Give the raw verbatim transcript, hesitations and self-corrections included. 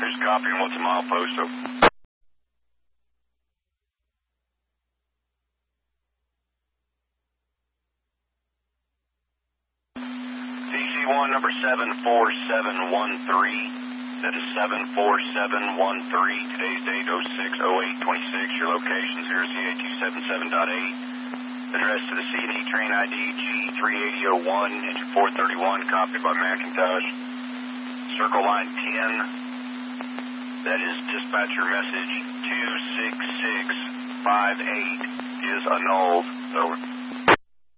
Who's copying? What's a milepost? So. T C one number seven four seven one three. That is seven four seven one three. Today's date oh six oh eight twenty-six. Your location zero Z A two seven seven dot eight. Address to the C and E train I D G three eighty oh one, engine four thirty-one, copied by McIntosh. Circle line ten. That is dispatcher message two six six five eight is annulled. Over.